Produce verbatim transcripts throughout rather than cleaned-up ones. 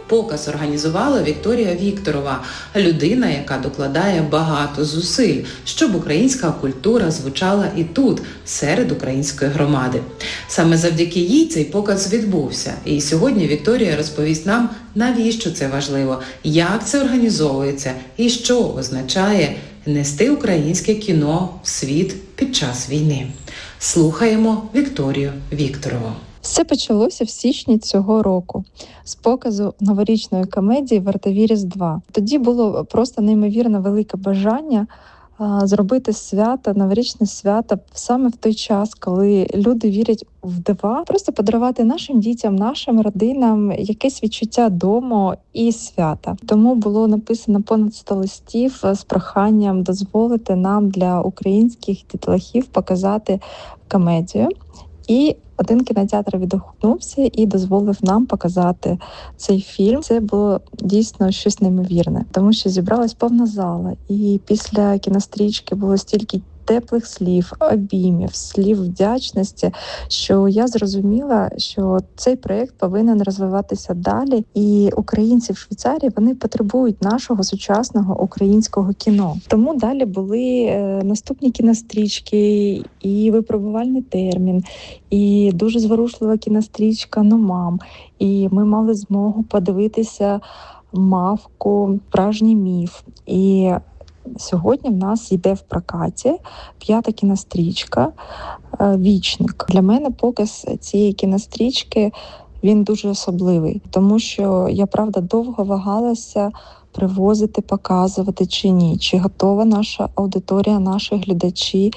Показ організувала Вікторія Вікторова, людина, яка докладає багато зусиль, щоб українська культура звучала і тут, серед української громади. Саме завдяки їй цей показ відбувся. І сьогодні Вікторія розповість нам, навіщо це важливо, як це організовується і що означає нести українське кіно в світ під час війни. Слухаємо Вікторію Вікторову. Все почалося в січні цього року з показу новорічної комедії «Вартові Різдва». Тоді було просто неймовірно велике бажання а, зробити свято, новорічне свято саме в той час, коли люди вірять в дива, просто подарувати нашим дітям, нашим родинам якесь відчуття дому і свята. Тому було написано понад сто листів з проханням дозволити нам для українських дітлахів показати комедію. І один кінотеатр відгукнувся і дозволив нам показати цей фільм. Це було дійсно щось неймовірне, тому що зібралась повна зала. І після кінострічки було стільки теплих слів, обіймів, слів вдячності, що я зрозуміла, що цей проєкт повинен розвиватися далі. І українці в Швейцарії, вони потребують нашого сучасного українського кіно. Тому далі були е, наступні кінострічки, і випробувальний термін, і дуже зворушлива кінострічка «Номам». І ми мали змогу подивитися «Мавку», «Справжній міф». І сьогодні в нас йде в прокаті п'ята кінострічка «Вічник». Для мене показ цієї кінострічки, він дуже особливий, тому що я, правда, довго вагалася привозити, показувати чи ні, чи готова наша аудиторія, наші глядачі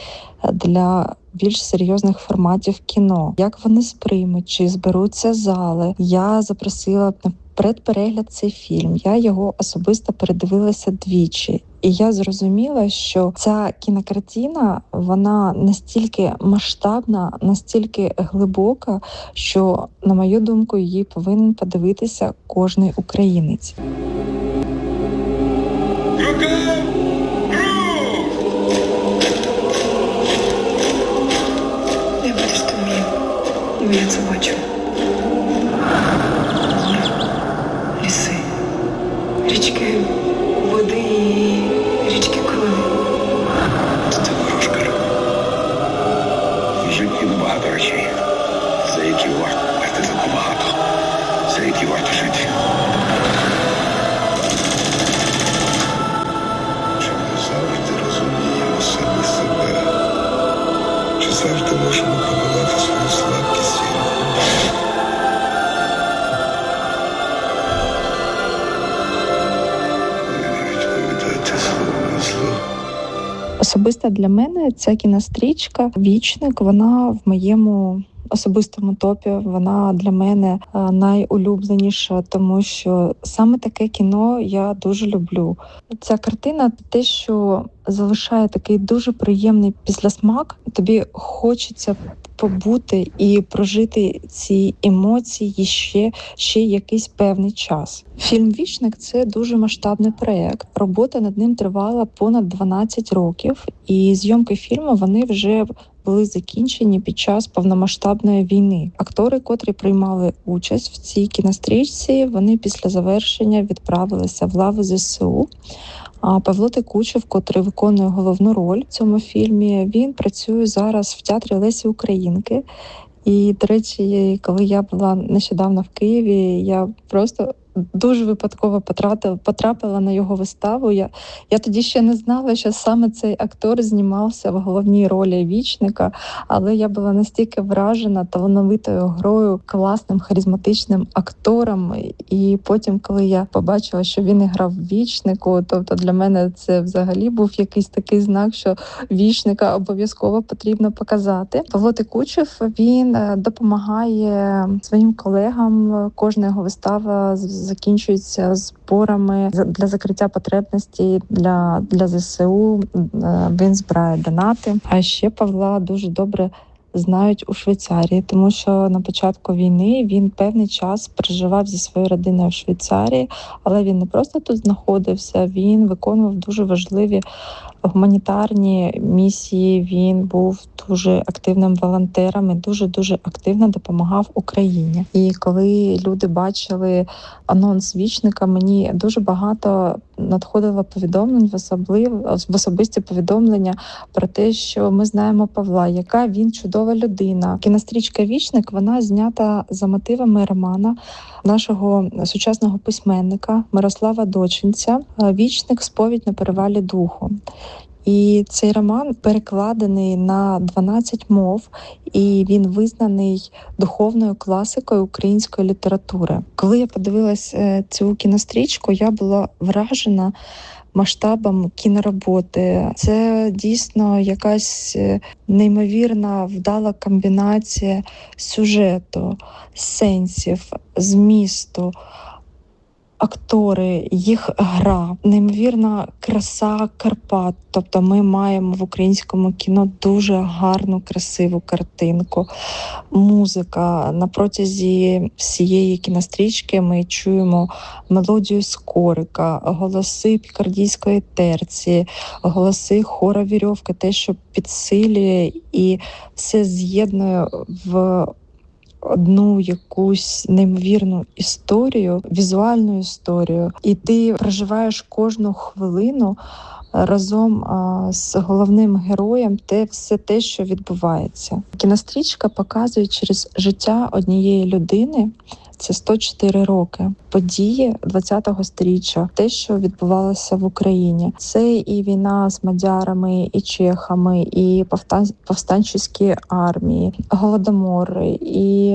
для більш серйозних форматів кіно, як вони сприймуть, чи зберуться зали. Я запросила на предперегляд цей фільм, я його особисто передивилася двічі. І я зрозуміла, що ця кінокартина, вона настільки масштабна, настільки глибока, що, на мою думку, її повинен подивитися кожний українець. Я бачу, що вмію. І я це бачу. Гори, ліси, річки, води і річки крові. Це ворожка. В житті багато речей, за які варто платити багато, за які варто жити. Чи ми завжди розуміємо самі себе? Чи завжди можемо подолати свою слабкість? Особисто для мене ця кінострічка «Вічник», вона в моєму особистому топі, вона для мене найулюбленіша, тому що саме таке кіно я дуже люблю. Ця картина – те, що залишає такий дуже приємний післясмак. Тобі хочеться побути і прожити ці емоції ще, ще якийсь певний час. Фільм «Вічник» – це дуже масштабний проєкт. Робота над ним тривала понад дванадцять років, і зйомки фільму вони вже були закінчені під час повномасштабної війни. Актори, котрі приймали участь в цій кінострічці, вони після завершення відправилися в лави зе се у. А Павло Текучев, котрий виконує головну роль в цьому фільмі, він працює зараз в театрі Лесі Українки. І, до речі, коли я була нещодавно в Києві, я просто дуже випадково потрапила, потрапила на його виставу. Я, я тоді ще не знала, що саме цей актор знімався в головній ролі «Вічника», але я була настільки вражена талановитою грою, класним, харизматичним актором. І потім, коли я побачила, що він грав в «Вічнику», тобто для мене це взагалі був якийсь такий знак, що «Вічника» обов'язково потрібно показати. Павло Текучев, він допомагає своїм колегам, кожна його вистава закінчується зборами для закриття потребностей для, для зе се у. Він збирає донати. А ще Павла дуже добре знають у Швейцарії, тому що на початку війни він певний час проживав зі своєю родиною в Швейцарії, але він не просто тут знаходився, він виконував дуже важливі гуманітарні місії, він був дуже активним волонтером і дуже-дуже активно допомагав Україні. І коли люди бачили анонс Вічника, мені дуже багато надходило повідомлень, в особливо в особисті повідомлення про те, що ми знаємо Павла, яка він чудова людина. Кінострічка «Вічник» вона знята за мотивами романа нашого сучасного письменника Мирослава Дочинця «Вічник. Сповідь на перевалі духу». І цей роман перекладений на дванадцять мов, і він визнаний духовною класикою української літератури. Коли я подивилась цю кінострічку, я була вражена масштабом кінороботи. Це дійсно якась неймовірна вдала комбінація сюжету, сенсів, змісту, актори, їх гра, неймовірна краса Карпат. Тобто ми маємо в українському кіно дуже гарну, красиву картинку. Музика. На протязі всієї кінострічки ми чуємо мелодію Скорика, голоси пікардійської терції, голоси хора Вірьовки, те, що підсилює і все з'єднує в одну якусь неймовірну історію, візуальну історію, і ти проживаєш кожну хвилину разом а, з головним героєм те все те, що відбувається. Кінострічка показує через життя однієї людини. Це сто чотири роки. Події ХХ сторіччя, те, що відбувалося в Україні. Це і війна з мадярами, і чехами, і повстанчі армії, голодомори, і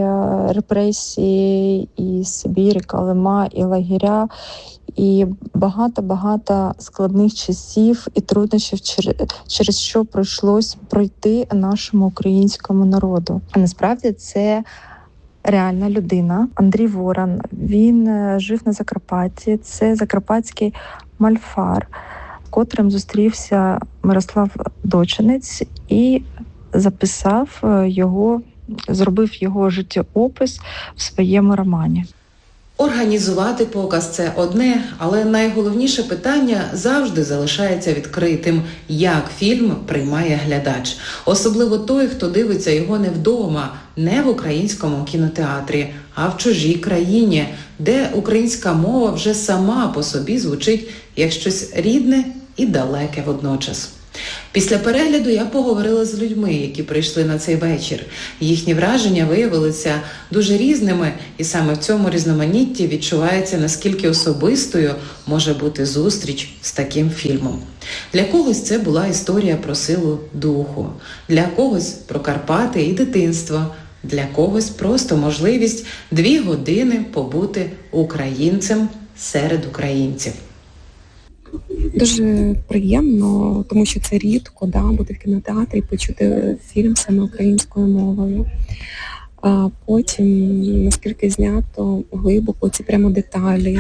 репресії, і Сибір, і Колима, і лагеря, і багато-багато складних часів і труднощів, через що прийшлось пройти нашому українському народу. А насправді це реальна людина. Андрій Ворон, він жив на Закарпатті. Це закарпатський мальфар, котрим зустрівся Мирослав Дочинець і записав його, зробив його життєопис в своєму романі. Організувати показ – це одне, але найголовніше питання завжди залишається відкритим – як фільм приймає глядач. Особливо той, хто дивиться його не вдома, не в українському кінотеатрі, а в чужій країні, де українська мова вже сама по собі звучить як щось рідне і далеке водночас. Після перегляду я поговорила з людьми, які прийшли на цей вечір. Їхні враження виявилися дуже різними, і саме в цьому різноманітті відчувається, наскільки особистою може бути зустріч з таким фільмом. Для когось це була історія про силу духу, для когось про Карпати і дитинство, для когось просто можливість дві години побути українцем серед українців. Дуже приємно, тому що це рідко, да, бути в кінотеатрі і почути фільм саме українською мовою. А потім, наскільки знято глибоко ці прямо деталі,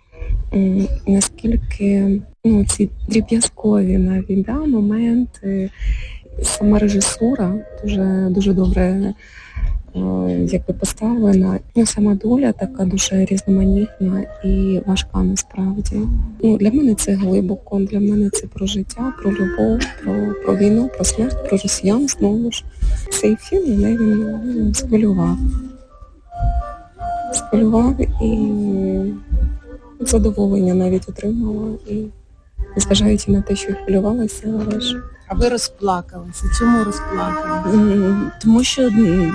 наскільки ну, ці дріб'язкові навіть да, моменти, сама режисура дуже, дуже добре якби поставлена. Ну, сама доля така дуже різноманітна і важка насправді. Ну, для мене це глибоко, для мене це про життя, про любов, про, про війну, про смерть, про росіян знову ж. Цей фільм мене він схвилював. Схвилював і задоволення навіть отримала. І незважаючи на те, що я хвилювалася, але ж... А ви розплакалися? Чому розплакалися? Тому що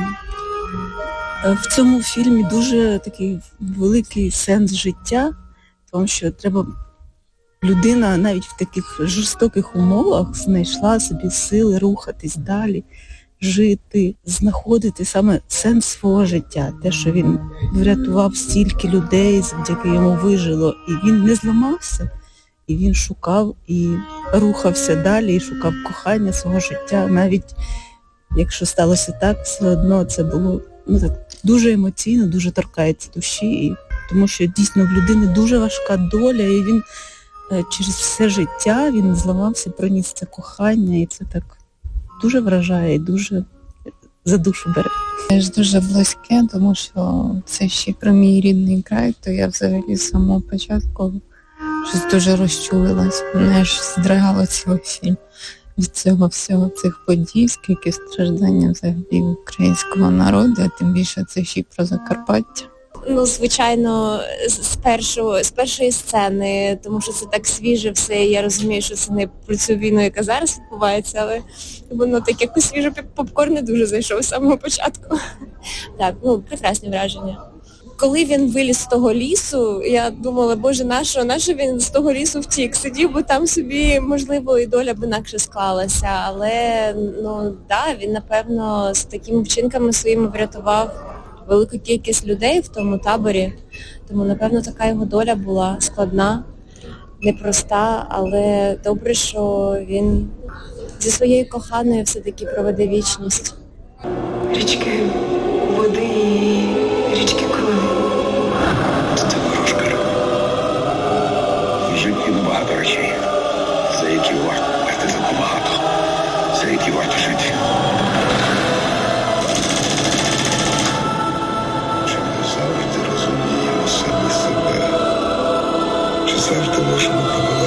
в цьому фільмі дуже такий великий сенс життя, тому що треба, людина навіть в таких жорстоких умовах знайшла собі сили рухатись далі, жити, знаходити саме сенс свого життя. Те, що він врятував стільки людей, завдяки йому вижило, і він не зламався, і він шукав і рухався далі, і шукав кохання свого життя. Навіть якщо сталося так, все одно це було ну, так, дуже емоційно, дуже торкається душі, і, тому що дійсно в людини дуже важка доля, і він е, через все життя він зламався, проніс це кохання, і це так дуже вражає і дуже за душу бере. Це ж дуже близьке, тому що це ще про мій рідний край, то я взагалі з самого початку щось дуже розчулилась, мене аж здригало цілий фільм. від цього всього цих подій, скільки страждання взагалі українського народу, а тим більше це ще й про Закарпаття. Ну, звичайно, з з першого з першої сцени, тому що це так свіже все, і я розумію, що це не про цю війну, яка зараз відбувається, але воно так якось свіже попкорн не дуже зайшов з самого початку. Так, ну, прекрасні враження. Коли він виліз з того лісу, я думала, боже, нащо, нащо він з того лісу втік? Сидів, бо там собі, можливо, і доля б інакше склалася, але, ну, да, він, напевно, з такими вчинками своїми врятував велику кількість людей в тому таборі, тому, напевно, така його доля була складна, непроста, але добре, що він зі своєю коханою все-таки проведе вічність. Річки води і річки крові. Це ворожка. В житті небагато речей, за які варто платити багато, за які варто жити. Чи ми завжди розуміємо самі себе? Чи завжди можемо помилитися?